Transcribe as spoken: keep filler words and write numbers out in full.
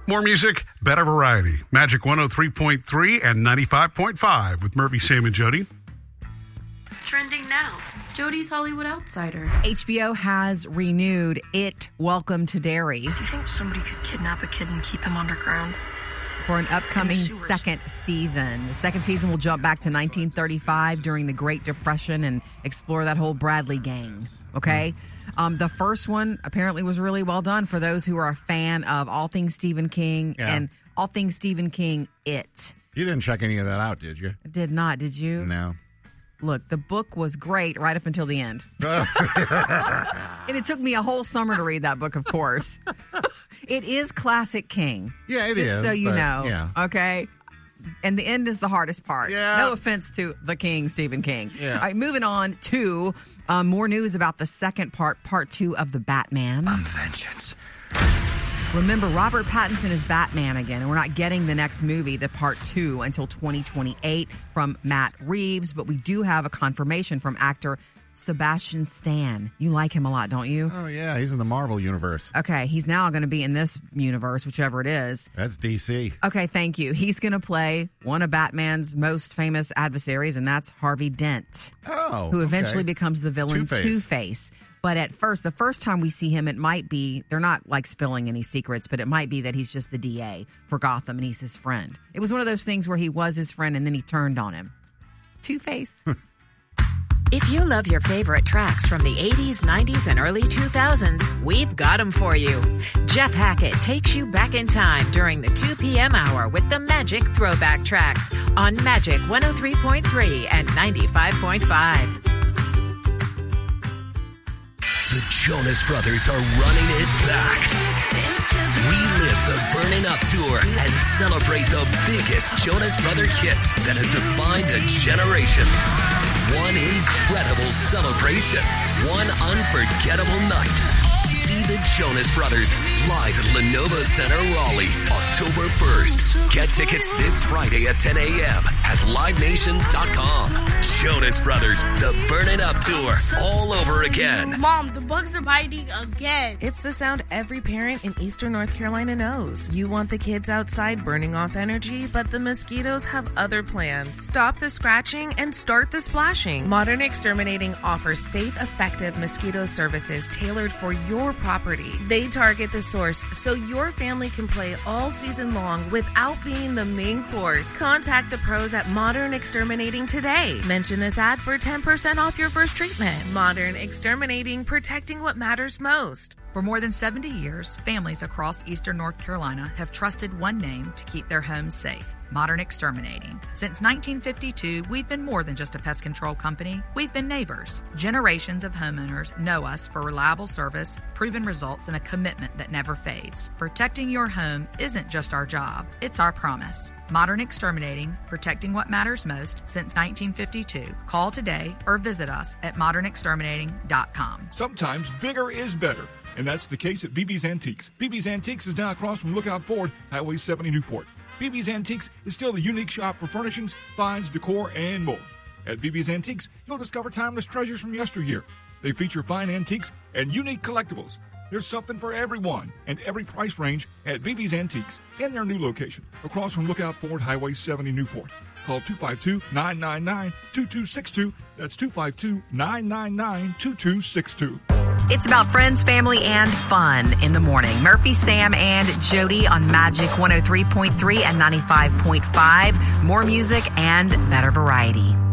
More music, better variety. Magic one oh three point three and ninety-five point five with Murphy, Sam, and Jody. Trending now. Jody's Hollywood Outsider. H B O has renewed It, Welcome to Derry. Do you think somebody could kidnap a kid and keep him underground? For an upcoming second season. The second season will jump back to nineteen thirty-five during the Great Depression and explore that whole Bradley gang. Okay? Um, the first one apparently was really well done for those who are a fan of all things Stephen King Yeah. and all things Stephen King, It. You didn't check any of that out, did you? I did not, did you? No. Look, the book was great right up until the end. And it took me a whole summer to read that book, of course. It is classic King. Yeah, it Just is, so you but, know. yeah. Okay? And the end is the hardest part. Yeah. No offense to the King, Stephen King. Yeah. All right, moving on to um, more news about the second part, part two of The Batman. I'm vengeance. Remember, Robert Pattinson is Batman again, and we're not getting the next movie, the part two, until twenty twenty-eight from Matt Reeves, but we do have a confirmation from actor Sebastian Stan. You like him a lot, don't you? Oh, yeah. He's in the Marvel universe. Okay, he's now going to be in this universe, whichever it is. That's D C. Okay, thank you. He's going to play one of Batman's most famous adversaries, and that's Harvey Dent, Oh, who eventually okay. becomes the villain Two-Face. Two-Face. But at first, the first time we see him, it might be, they're not like spilling any secrets, but it might be that he's just the D A for Gotham and he's his friend. It was one of those things where he was his friend and then he turned on him. Two-Face. If you love your favorite tracks from the eighties, nineties, and early two thousands, we've got them for you. Jeff Hackett takes you back in time during the two p.m. hour with the Magic Throwback Tracks on Magic one oh three point three and ninety-five point five. The Jonas Brothers are running it back. Relive the Burnin' Up Tour and celebrate the biggest Jonas Brother hits that have defined a generation. One incredible celebration. One unforgettable night. See the Jonas Brothers live at Lenovo Center, Raleigh, October first. Get tickets this Friday at ten a.m. at live nation dot com. Jonas Brothers, the Burnin' Up Tour, all over again. Mom, the bugs are biting again. It's the sound every parent in Eastern North Carolina knows. You want the kids outside burning off energy, but the mosquitoes have other plans. Stop the scratching and start the splashing. Modern Exterminating offers safe, effective mosquito services tailored for your property. They target the source so your family can play all season long without being the main course. Contact the pros at Modern Exterminating today. Mention this ad for ten percent off your first treatment. Modern Exterminating, protecting what matters most. For more than seventy years, families across Eastern North Carolina have trusted one name to keep their homes safe: Modern Exterminating. Since nineteen fifty-two, we've been more than just a pest control company. We've been neighbors. Generations of homeowners know us for reliable service, proven results, and a commitment that never fades. Protecting your home isn't just our job, it's our promise. Modern Exterminating, protecting what matters most since nineteen fifty-two. Call today or visit us at modern exterminating dot com. Sometimes bigger is better, and that's the case at B B's Antiques. B B's Antiques is now across from Lookout Ford, Highway seventy Newport. B B's Antiques is still the unique shop for furnishings, finds, decor, and more. At B B's Antiques, you'll discover timeless treasures from yesteryear. They feature fine antiques and unique collectibles. There's something for everyone and every price range at B B's Antiques in their new location, across from Lookout Ford, Highway seventy Newport. Call two five two, nine nine nine, two two six two. That's two five two, nine nine nine, two two six two. It's about friends, family, and fun in the morning. Murphy, Sam, and Jody on Magic one oh three point three and ninety-five point five. More music and better variety.